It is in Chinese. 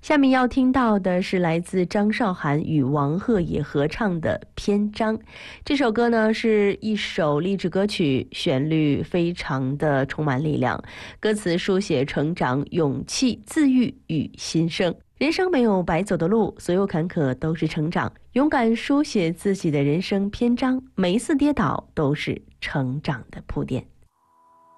下面要听到的是来自张韶涵与王鹤野合唱的《篇章》。这首歌呢是一首励志歌曲，旋律非常的充满力量，歌词书写成长、勇气、自愈与新生。人生没有白走的路，所有坎坷都是成长。勇敢书写自己的人生篇章，每一次跌倒都是成长的铺垫。